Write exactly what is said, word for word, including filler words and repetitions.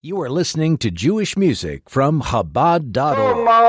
You are listening to Jewish music from Chabad dot org.